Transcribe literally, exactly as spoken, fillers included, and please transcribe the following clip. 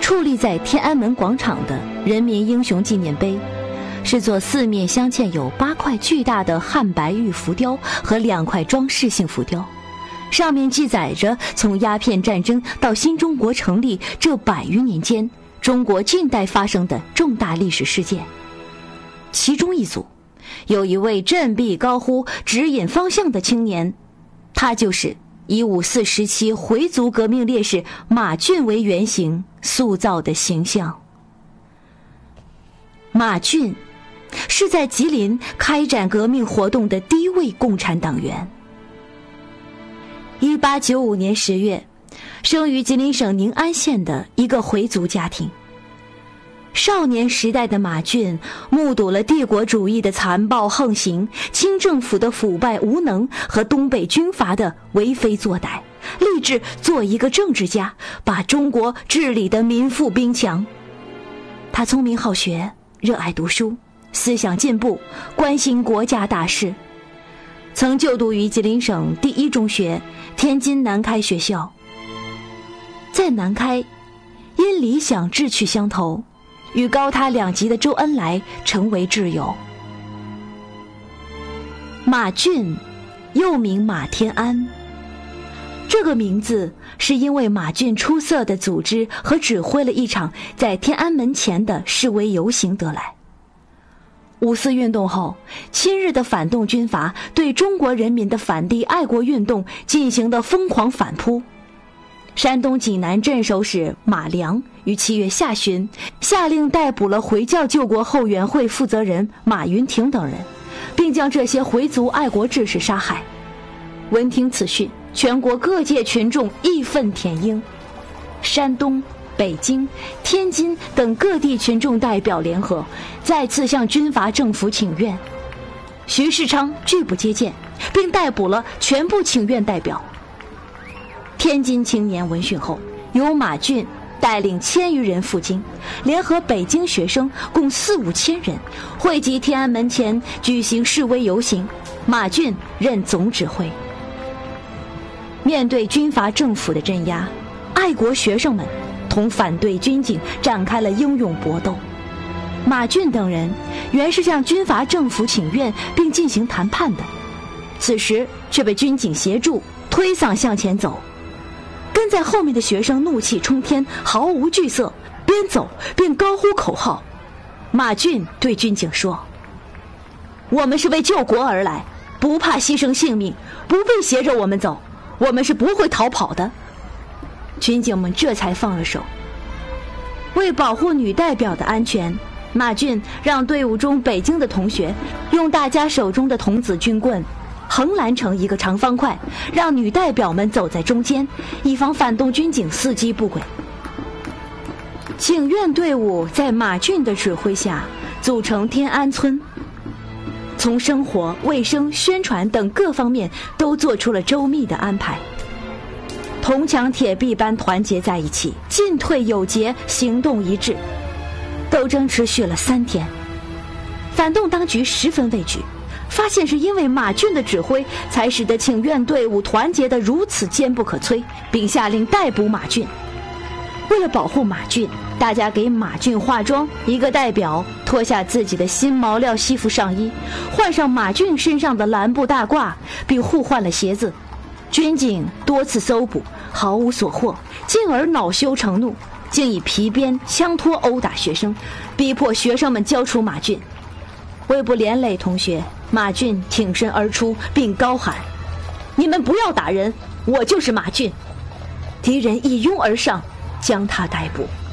矗立在天安门广场的人民英雄纪念碑，是座四面镶嵌有八块巨大的汉白玉浮雕和两块装饰性浮雕，上面记载着从鸦片战争到新中国成立这百余年间中国近代发生的重大历史事件。其中一组有一位振臂高呼指引方向的青年，他就是以五四时期回族革命烈士马俊为原型塑造的形象。马俊是在吉林开展革命活动的第一位共产党员。一八九五年十月，生于吉林省宁安县的一个回族家庭。少年时代的马俊目睹了帝国主义的残暴横行、清政府的腐败无能和东北军阀的为非作歹，立志做一个政治家，把中国治理得民富兵强。他聪明好学，热爱读书，思想进步，关心国家大事，曾就读于吉林省第一中学天津南开学校。在南开，因理想志趣相投，与高他两级的周恩来成为挚友。马俊又名马天安，这个名字是因为马俊出色的组织和指挥了一场在天安门前的示威游行得来。五四运动后，亲日的反动军阀对中国人民的反帝爱国运动进行的疯狂反扑。山东济南镇守使马良于七月下旬下令逮捕了回教救国后援会负责人马云亭等人，并将这些回族爱国志士杀害。闻听此讯，全国各界群众义愤填膺，山东、北京、天津等各地群众代表联合，再次向军阀政府请愿。徐世昌拒不接见，并逮捕了全部请愿代表。天津青年闻讯后，由马俊带领千余人赴京，联合北京学生共四五千人，汇集天安门前举行示威游行，马俊任总指挥。面对军阀政府的镇压，爱国学生们同反对军警展开了英勇搏斗。马俊等人原是向军阀政府请愿并进行谈判的，此时却被军警协助推搡向前走。跟在后面的学生怒气冲天，毫无惧色，边走边高呼口号。马俊对军警说：“我们是为救国而来，不怕牺牲性命，不必挟着我们走，我们是不会逃跑的。”军警们这才放了手。为保护女代表的安全，马俊让队伍中北京的同学用大家手中的童子军棍横拦成一个长方块，让女代表们走在中间，以防反动军警伺机不轨。请愿队伍在马俊的指挥下组成天安村，从生活、卫生、宣传等各方面都做出了周密的安排，铜墙铁壁般团结在一起，进退有节，行动一致。斗争持续了三天，反动当局十分畏惧，发现是因为马俊的指挥才使得请愿队伍团结得如此坚不可摧，并下令逮捕马俊。为了保护马俊，大家给马俊化妆，一个代表脱下自己的新毛料西服上衣，换上马俊身上的蓝布大褂，并互换了鞋子。军警多次搜捕，毫无所获，进而恼羞成怒，竟以皮鞭、枪托殴打学生，逼迫学生们交出马俊。为不连累同学，马俊挺身而出，并高喊：“你们不要打人，我就是马俊！”敌人一拥而上，将他逮捕。